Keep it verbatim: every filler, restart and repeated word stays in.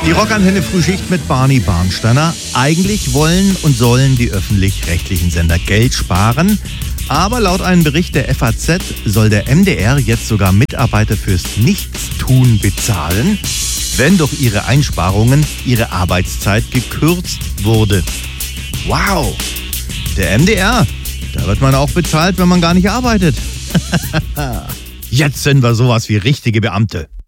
Die Rockantenne Frühschicht mit Barney Barnsteiner. Eigentlich wollen und sollen die öffentlich-rechtlichen Sender Geld sparen. Aber laut einem Bericht der F A Z soll der M D R jetzt sogar Mitarbeiter fürs Nichtstun bezahlen, wenn durch ihre Einsparungen ihre Arbeitszeit gekürzt wurde. Wow! Der M D R, da wird man auch bezahlt, wenn man gar nicht arbeitet. Jetzt sind wir sowas wie richtige Beamte.